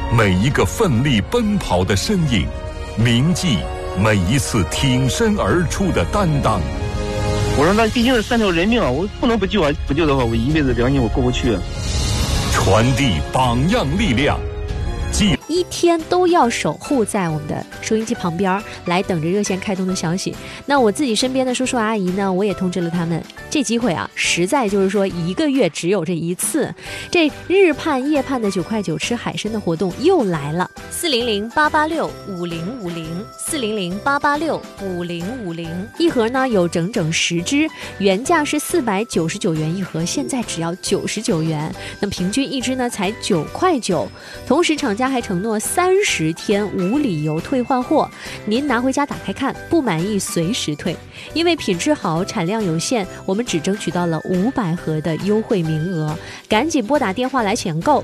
每一个奋力奔跑的身影，铭记每一次挺身而出的担当。 我说那毕竟是3条人命啊，我不能不救啊！不救的话，我一辈子良心我过不去。 传递榜样力量， 一天都要守护在我们的收音机旁边，来等着热线开通的消息。那我自己身边的叔叔阿姨呢，我也通知了他们，这机会啊，实在就是说1个月只有这一次。这日盼夜盼的9块9吃海参的活动又来了，400-886-5050，400-886-5050，一盒呢有整整10只，原价是499元一盒，现在只要99元，那平均一只呢才9块9。同时厂家还承诺30天无理由退换货，您拿回家打开看，不满意随时退。因为品质好，产量有限，我们只争取到了500盒的优惠名额，赶紧拨打电话来抢购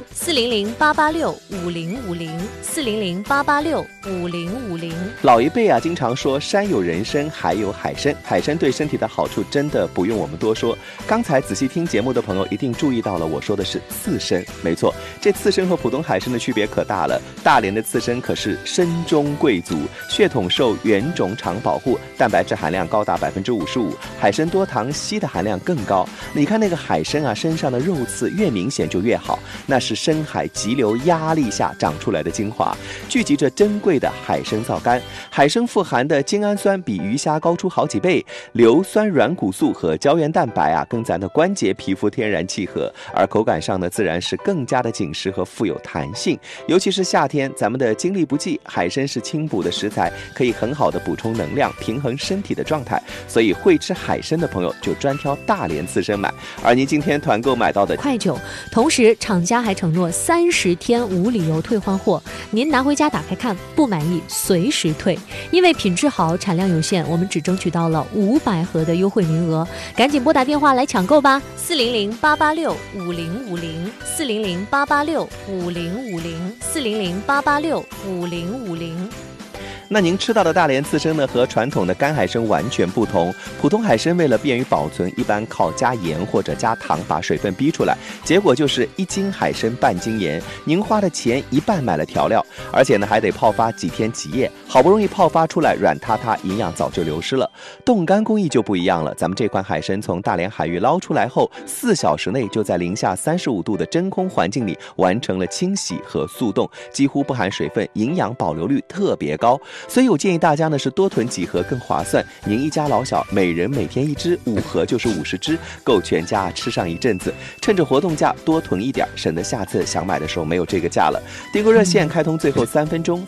，400-886-5050，400-886-5050。 老一辈啊，经常说山有人参，海有海参，海参对身体的好处真的不用我们多说。刚才仔细听节目的朋友一定注意到了，我说的是刺参，没错，这刺参和普通海参的区别可大了。大连的刺参可是参中贵族，血统受原种场保护，蛋白质含量高达55%，海参多糖，硒的含量更高。你看那个海参啊，身上的肉刺越明显就越好，那是深海急流压力下长出来的精华，聚集着珍贵的海参皂苷。海参富含的精氨酸比鱼虾高出好几倍，硫酸软骨素和胶原蛋白啊，跟咱的关节皮肤天然契合，而口感上呢，自然是更加的紧实和富有弹性。尤其是夏天，咱们的精力不济，海参是清补的食材，可以很好的补充能量，平衡身体的状态。所以会吃海参的朋友就专挑大连刺参买。而您今天团购买到的块9，同时厂家还承诺30天无理由退换货，您拿回家打开看，不满意随时退。因为品质好，产量有限，我们只争取到了500盒的优惠名额，赶紧拨打电话来抢购吧，400-886-5050，400-886-5050，400-886-5050。 那您吃到的大连刺参呢，和传统的干海参完全不同。普通海参为了便于保存，一般靠加盐或者加糖把水分逼出来，结果就是1斤海参半斤盐，您花的钱一半买了调料，而且呢还得泡发几天几夜，好不容易泡发出来软塌塌，营养早就流失了。冻干工艺就不一样了，咱们这款海参从大连海域捞出来后，4小时内就在零下35度的真空环境里完成了清洗和速冻，几乎不含水分，营养保留率特别高。所以我建议大家呢是多囤几盒更划算，您一家老小每人每天1只，5盒就是50只，够全家吃上一阵子。趁着活动价多囤一点，省得下次想买的时候没有这个价了。订购热线开通最后3分钟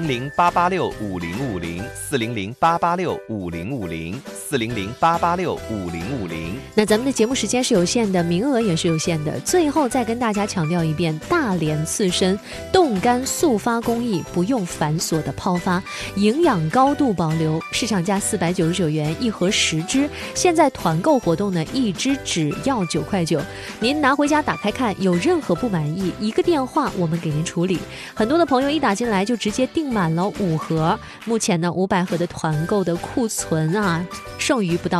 ，400-886-5050，400-886-5050，400-886-5050。 那咱们的节目时间是有限的，名额也是有限的，最后再跟大家强调一遍，大连刺参冻干速发工艺，不用繁琐的泡发，营养高度保留，市场价499元，一盒10只，现在团购活动呢，1只只要9块9。您拿回家打开看，有任何不满意，一个电话我们给您处理。很多的朋友一打进来就直接订满了5盒，目前呢500盒的团购的库存啊，剩余不到